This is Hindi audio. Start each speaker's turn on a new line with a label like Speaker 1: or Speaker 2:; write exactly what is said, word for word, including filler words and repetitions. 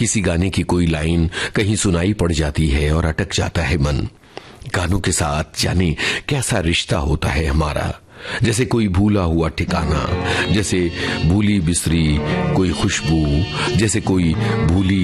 Speaker 1: किसी गाने की कोई लाइन कहीं सुनाई पड़ जाती है और अटक जाता है मन। गानों के साथ जाने कैसा रिश्ता होता है हमारा, जैसे कोई भूला हुआ ठिकाना, जैसे भूली बिसरी कोई खुशबू, जैसे कोई भूली